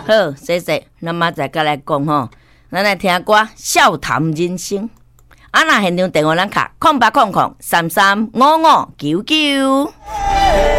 好，谢谢，咱明仔再来讲吼。咱来听歌，笑谈人生。啊，那现场电话咱卡0800335599。